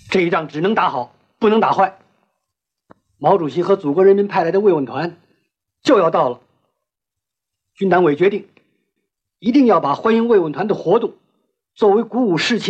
这一仗只能打好，不能打坏。毛主席和祖国人民派来的慰问团就要到了。军党委决定，一定要把欢迎慰问团的活动作为鼓舞士气